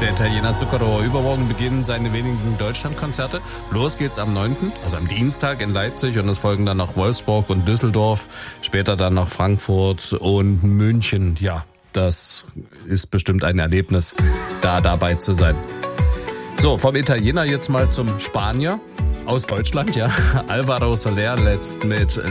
Der Italiener Zucchero. Übermorgen beginnen seine wenigen Deutschlandkonzerte. Los geht's am 9., also am Dienstag in Leipzig, und es folgen dann noch Wolfsburg und Düsseldorf, später dann noch Frankfurt und München. Ja, das ist bestimmt ein Erlebnis, da dabei zu sein. So, vom Italiener jetzt mal zum Spanier aus Deutschland, ja. Alvaro Soler lässt mit